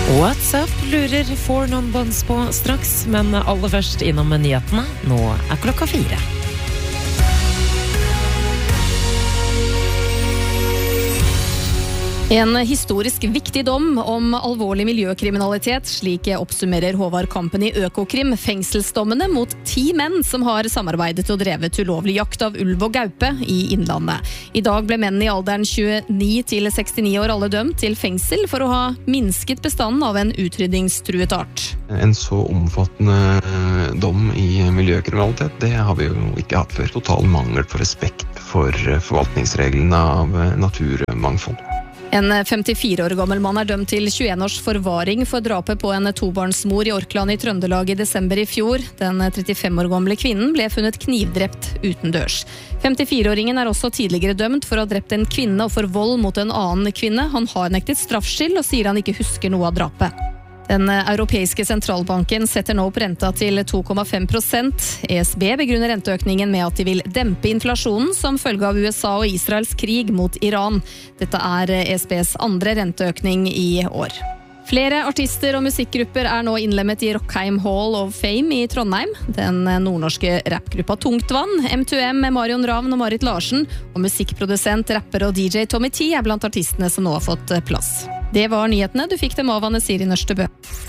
WhatsApp lurer får noen bånds på straks, men aller først innom nyhetene. Nå klokka 4. En historisk viktig dom om alvorlig miljøkriminalitet, slik oppsummerer Håvard Kampen i Økokrim fengselsdommene mot 10 menn som har samarbeidet og drevet ulovlig jakt av ulv og gaupe i innlandet. I dag ble menn i alderen 29 til 69 år alle dømt til fengsel for å ha minsket bestanden av en utrydningstruet art. En så omfattende dom i miljøkriminalitet, det har vi jo ikke hatt før. Total mangel på respekt for forvaltningsreglene av naturmangfold. En 54 år gammel mann dømt til 21 års forvaring for drapet på en tobarnsmor i Orkland i Trøndelag i desember i fjor. Den 35 år gamle kvinnen ble funnet knivdrept utendørs. 54-åringen også tidligere dømt for å ha drept en kvinne og for vold mot en annen kvinne. Han har nektet straffskyld og sier han ikke husker noe av drapet. Den europeiske sentralbanken setter nå opp renta til 2,5%. ESB begrunner renteøkningen med at de vil dempe inflasjonen som følge av USA og Israels krig mot Iran. Dette ESBs andre renteøkning i år. Flere artister og musikkgrupper nå innlemmet i Rockheim Hall of Fame i Trondheim. Den nordnorske rappgruppa Tungtvann, M2M med Marion Ravn og Marit Larsen, og musikkprodusent, rapper og DJ Tommy T blant artistene som nå har fått plass. Det var nyhetene. Du fikk dem av Anne Siri Nørstebø.